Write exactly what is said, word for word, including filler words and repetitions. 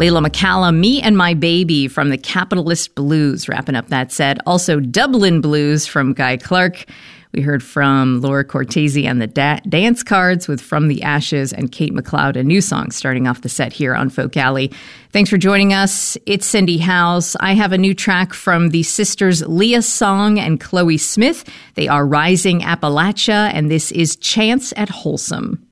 Layla McCallum, Me and My Baby from the Capitalist Blues, wrapping up that set. Also, Dublin Blues from Guy Clark. We heard from Laura Cortese and the da- Dance Cards with From the Ashes, and Kate McLeod, a new song starting off the set here on Folk Alley. Thanks for joining us. It's Cindy Howes. I have a new track from the sisters Leah Song and Chloe Smith. They are Rising Appalachia, and this is Chance at Wholesome.